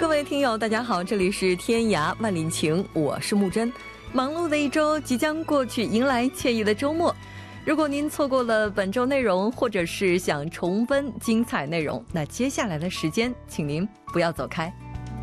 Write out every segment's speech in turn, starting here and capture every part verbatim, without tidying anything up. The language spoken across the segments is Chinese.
各位听友大家好，这里是天涯万里情，我是木真。忙碌的一周即将过去，迎来惬意的周末。如果您错过了本周内容，或者是想重温精彩内容，那接下来的时间请您不要走开。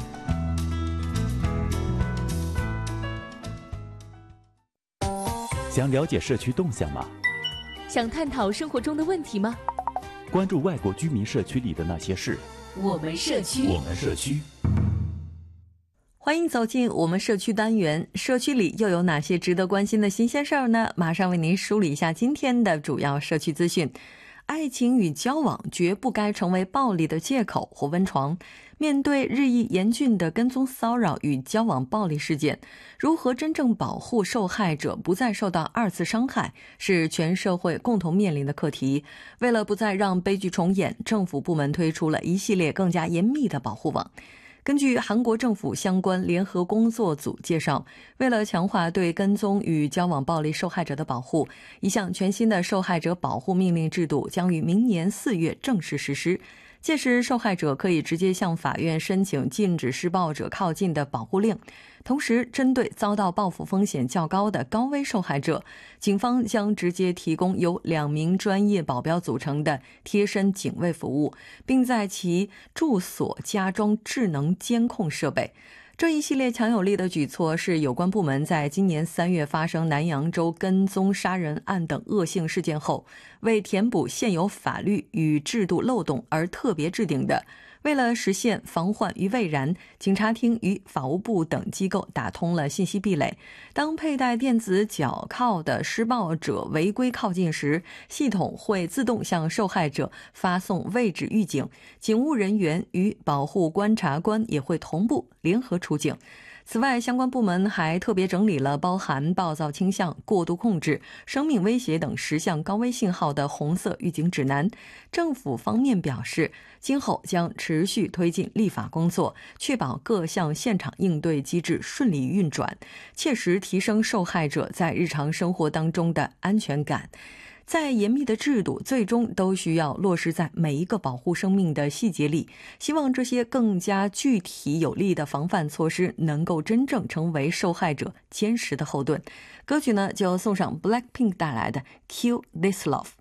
想了解社区动向吗？ 想探讨生活中的问题吗？ 关注外国居民社区里的那些事。 我们社区， 我们社区。 欢迎走进我们社区单元，社区里又有哪些值得关心的新鲜事儿呢？马上为您梳理一下今天的主要社区资讯。爱情与交往绝不该成为暴力的借口或温床。面对日益严峻的跟踪骚扰与交往暴力事件，如何真正保护受害者不再受到二次伤害，是全社会共同面临的课题。为了不再让悲剧重演，政府部门推出了一系列更加严密的保护网。根据韩国政府相关联合工作组介绍，为了强化对跟踪与交往暴力受害者的保护，一项全新的受害者保护命令制度将于明年四月正式实施。届时，受害者可以直接向法院申请禁止施暴者靠近的保护令。同时，针对遭到报复风险较高的高危受害者，警方将直接提供由两名专业保镖组成的贴身警卫服务，并在其住所加装智能监控设备。这一系列强有力的举措是有关部门在今年三月发生南扬州跟踪杀人案等恶性事件后，为填补现有法律与制度漏洞而特别制定的。为了实现防患于未然，警察厅与法务部等机构打通了信息壁垒。当佩戴电子脚铐的施暴者违规靠近时，系统会自动向受害者发送位置预警，警务人员与保护观察官也会同步联合出警。此外，相关部门还特别整理了包含暴躁倾向、过度控制、生命威胁等十项高危信号的红色预警指南。政府方面表示，今后将持续推进立法工作，确保各项现场应对机制顺利运转，切实提升受害者在日常生活当中的安全感。再严密的制度最终都需要落实在每一个保护生命的细节里，希望这些更加具体有力的防范措施能够真正成为受害者坚实的后盾。歌曲呢就送上 Blackpink 带来的 Kill This Love。